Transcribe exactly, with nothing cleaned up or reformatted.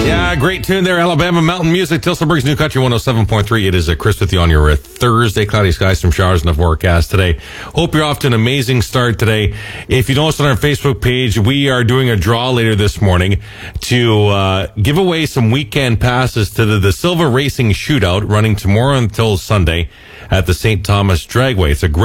Yeah, great tune there. Alabama Mountain Music. Tilsonburg's New Country one oh seven point three. It is uh, Chris with you on your uh, Thursday. Cloudy skies, some showers in the forecast today. Hope you're off to an amazing start today. If you noticed on our Facebook page, we are doing a draw later this morning to uh, give away some weekend passes to the, the Silva Racing Shootout running tomorrow until Sunday at the Saint Thomas Dragway. It's a great